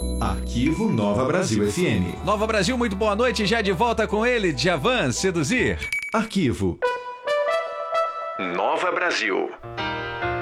Arquivo Nova Brasil FM. Nova Brasil, muito boa noite, já de volta com ele, Djavan Seduzir. Arquivo Nova Brasil.